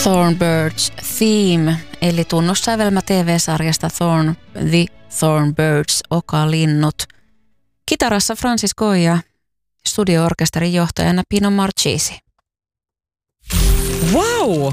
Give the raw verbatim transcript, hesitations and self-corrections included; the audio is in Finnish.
Thornbirds Theme, eli tunnussävelmä T V-sarjasta Thorn, The Thornbirds, Okalinnut. Kitarassa Francis Goya, studio-orkesterin johtajana Pino Marchisi. Wow!